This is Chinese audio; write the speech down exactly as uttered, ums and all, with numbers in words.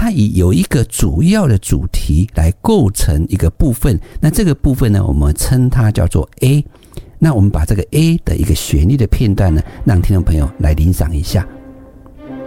它以有一个主要的主题来构成一个部分，那这个部分呢，我们称它叫做 A。那我们把这个 A 的一个旋律的片段呢，让听众朋友来欣赏一下。